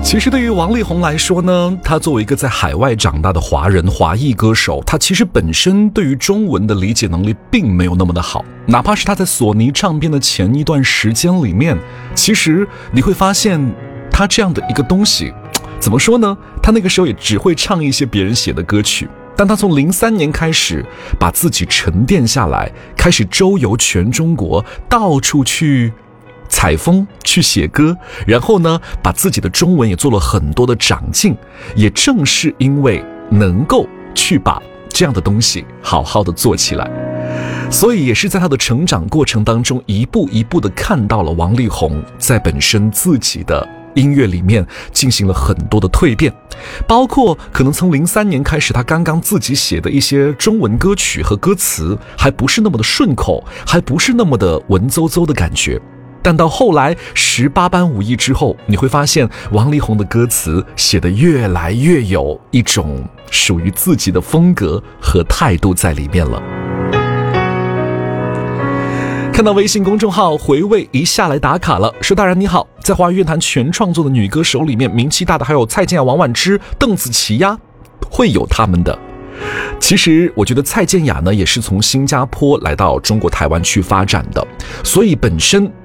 其实对于王力宏来说呢，他作为一个在海外长大的华裔歌手，他其实本身对于中文的理解能力并没有那么的好。哪怕是他在索尼唱片的前一段时间里面，其实你会发现他这样的一个东西，怎么说呢？他那个时候也只会唱一些别人写的歌曲。但他从03年开始把自己沉淀下来，开始周游全中国，到处去采风，去写歌，然后呢把自己的中文也做了很多的长进。也正是因为能够去把这样的东西好好的做起来，所以也是在他的成长过程当中一步一步的看到了王力宏在本身自己的音乐里面进行了很多的蜕变，包括可能从03年开始，他刚刚自己写的一些中文歌曲和歌词还不是那么的顺口，还不是那么的文绉绉的感觉。但到后来18般武艺之后，你会发现王力宏的歌词写得越来越有一种属于自己的风格和态度在里面了。看到微信公众号回味一下来打卡了，说大人你好，在华语乐坛全创作的女歌手里面，名气大的还有蔡健雅、王菀之、邓紫棋呀，会有他们的。其实我觉得蔡健雅呢也是从新加坡来到中国台湾去发展的，所以本身